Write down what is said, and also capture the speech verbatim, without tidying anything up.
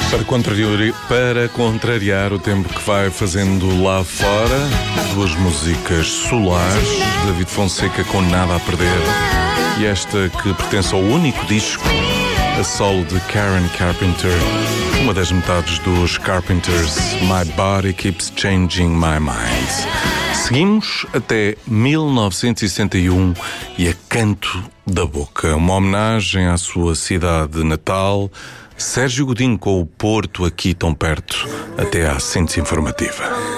Para contrariar, para contrariar o tempo que vai fazendo lá fora, duas músicas solares, David Fonseca com Nada a Perder e esta que pertence ao único disco, a solo de Karen Carpenter, uma das metades dos Carpenters, My Body Keeps Changing My Mind. Seguimos até mil novecentos e sessenta e um e a Canto da Boca, uma homenagem à sua cidade natal, Sérgio Godinho com o Porto aqui tão perto, até à síntese informativa.